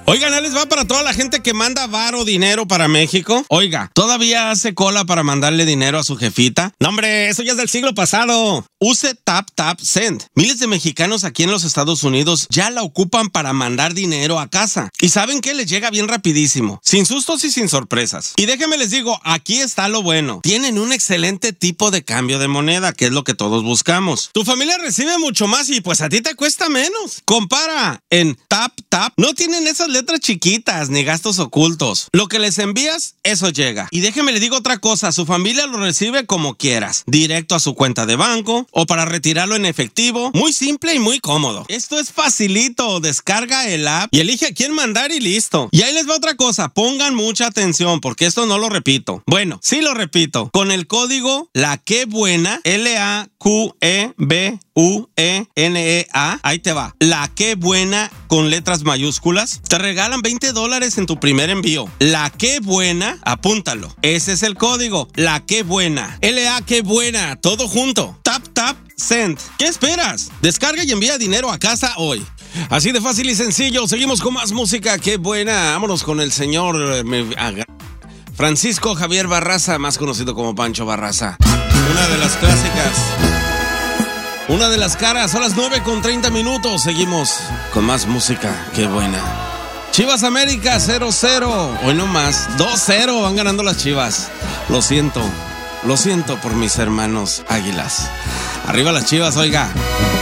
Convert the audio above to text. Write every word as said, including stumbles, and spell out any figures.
Oigan, ¿les va para toda la gente que manda varo dinero para México? Oiga, ¿todavía hace cola para mandarle dinero a su jefita? No, hombre, eso ya es del siglo pasado. Use Tap Tap Send. Miles de mexicanos aquí en los Estados Unidos ya la ocupan para mandar dinero a casa. ¿Y saben qué? Les llega bien rapidísimo, sin sustos y sin sorpresas. Y déjenme les digo, aquí está lo bueno. Tienen un excelente tipo de cambio de moneda, que es lo que todos buscamos. Tu familia recibe mucho más y pues a ti te cuesta menos. Compara en Tap Tap. No tienen esas letras chiquitas ni gastos ocultos. Lo que les envías, eso llega. Y déjeme le digo otra cosa, su familia lo recibe como quieras, directo a su cuenta de banco o para retirarlo en efectivo. Muy simple y muy cómodo. Esto es facilito. Descarga el app y elige a quién mandar y listo. Y ahí les va otra cosa, pongan mucha atención porque esto no lo repito. Bueno, sí lo repito. Con el código La Qué Buena, L A Q E B U E N E A, ahí te va. La Qué Buena con letras mayúsculas. Te regalan veinte dólares en tu primer envío. La Qué Buena, apúntalo. Ese es el código. La Qué Buena. L A Qué Buena, todo junto. Tap Tap Send. ¿Qué esperas? Descarga y envía dinero a casa hoy. Así de fácil y sencillo. Seguimos con más música. Qué buena. Vámonos con el señor me, Francisco Javier Barraza, más conocido como Pancho Barraza. Una de las clásicas. Una de las caras. Son las nueve con treinta minutos. Seguimos con más música. Qué buena. Chivas América cero cero. Hoy no más. dos cero. Van ganando las Chivas. Lo siento. Lo siento por mis hermanos Águilas. Arriba las Chivas, oiga.